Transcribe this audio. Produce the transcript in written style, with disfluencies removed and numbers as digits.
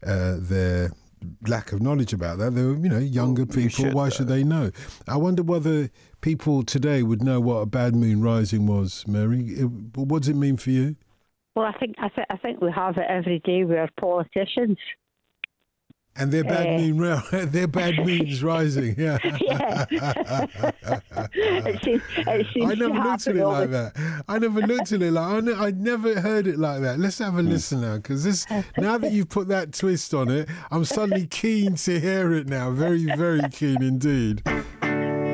their lack of knowledge about that. They're, younger people. Why should they know? I wonder whether people today would know what a bad moon rising was, Mary. What does it mean for you? Well, I think we have it every day with our politicians. And their bad their bad moons rising. Yeah. Yeah. I never looked at it like that. I never looked at it like I never heard it like that. Let's have a listen now, because now that you've put that twist on it, I'm suddenly keen to hear it now. Very, very keen indeed.